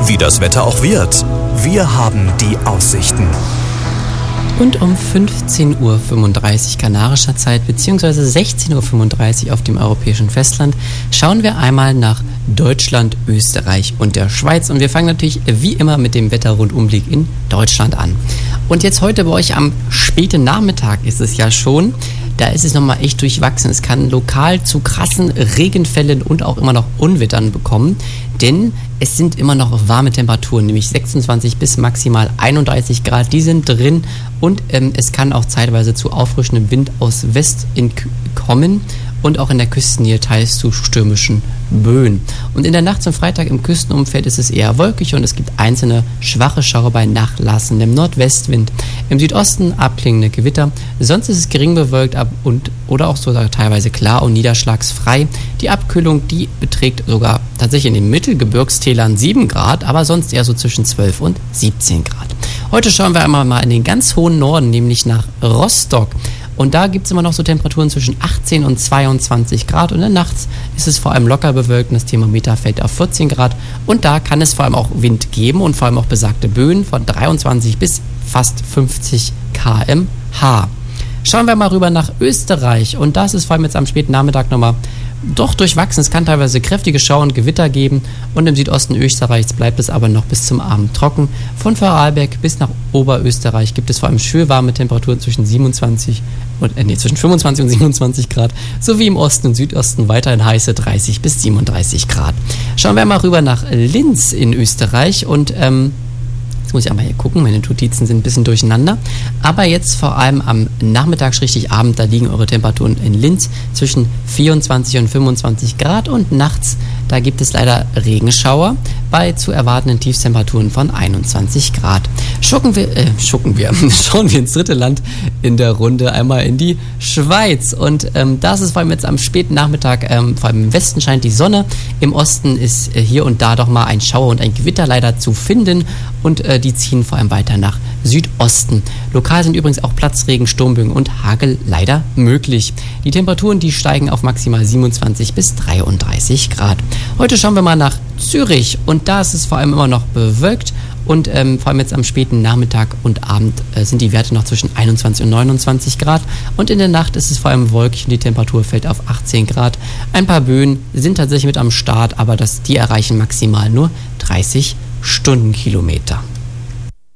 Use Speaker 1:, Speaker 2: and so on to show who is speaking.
Speaker 1: Wie das Wetter auch wird, wir haben die Aussichten.
Speaker 2: Und um 15:35 Uhr kanarischer Zeit bzw. 16:35 Uhr auf dem europäischen Festland schauen wir einmal nach Deutschland, Österreich und der Schweiz. Und wir fangen natürlich wie immer mit dem Wetterrundumblick in Deutschland an. Und jetzt heute bei euch am späten Nachmittag ist es ja schon. Da ist es nochmal echt durchwachsen. Es kann lokal zu krassen Regenfällen und auch immer noch Unwettern bekommen, denn es sind immer noch warme Temperaturen, nämlich 26 bis maximal 31 Grad, die sind drin und es kann auch zeitweise zu auffrischendem Wind aus West kommen und auch in der Küstennähe teils zu stürmischen Böen. Und in der Nacht zum Freitag im Küstenumfeld ist es eher wolkig und es gibt einzelne schwache Schauer bei nachlassendem Nordwestwind. Im Südosten abklingende Gewitter, sonst ist es gering bewölkt oder auch sogar teilweise klar und niederschlagsfrei. Die Abkühlung, die beträgt sogar tatsächlich in den Mittelgebirgstälern 7 Grad, aber sonst eher so zwischen 12 und 17 Grad. Heute schauen wir einmal mal in den ganz hohen Norden, nämlich nach Rostock. Und da gibt es immer noch so Temperaturen zwischen 18 und 22 Grad und nachts ist es vor allem locker bewölkt und das Thermometer fällt auf 14 Grad. Und da kann es vor allem auch Wind geben und vor allem auch besagte Böen von 23 bis fast 50 km/h. Schauen wir mal rüber nach Österreich und das ist vor allem jetzt am späten Nachmittag nochmal doch durchwachsen. Es kann teilweise kräftige Schauer und Gewitter geben und im Südosten Österreichs bleibt es aber noch bis zum Abend trocken. Von Vorarlberg bis nach Oberösterreich gibt es vor allem schön warme Temperaturen zwischen 25 und 25 und 27 Grad, sowie im Osten und Südosten weiterhin heiße 30 bis 37 Grad. Schauen wir mal rüber nach Linz in Österreich und jetzt muss ich einmal hier gucken, meine Notizen sind ein bisschen durcheinander. Aber jetzt vor allem am Nachmittag, richtig Abend, da liegen eure Temperaturen in Linz zwischen 24 und 25 Grad und nachts, da gibt es leider Regenschauer bei zu erwartenden Tiefstemperaturen von 21 Grad. Schauen wir ins dritte Land in der Runde, einmal in die Schweiz. Und das ist vor allem jetzt am späten Nachmittag, vor allem im Westen scheint die Sonne, im Osten ist hier und da doch mal ein Schauer und ein Gewitter leider zu finden und die ziehen vor allem weiter nach Südosten. Lokal sind übrigens auch Platzregen, Sturmböen und Hagel leider möglich. Die Temperaturen, die steigen auf maximal 27 bis 33 Grad. Heute schauen wir mal nach Zürich und da ist es vor allem immer noch bewölkt und vor allem jetzt am späten Nachmittag und Abend sind die Werte noch zwischen 21 und 29 Grad und in der Nacht ist es vor allem wolkig und die Temperatur fällt auf 18 Grad. Ein paar Böen sind tatsächlich mit am Start, aber die erreichen maximal nur 30 Stundenkilometer.